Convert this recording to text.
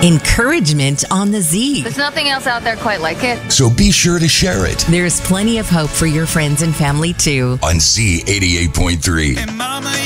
encouragement on the Z. There's nothing else out there quite like it. So be sure to share it There's plenty of hope for your friends and family, too. on Z88.3.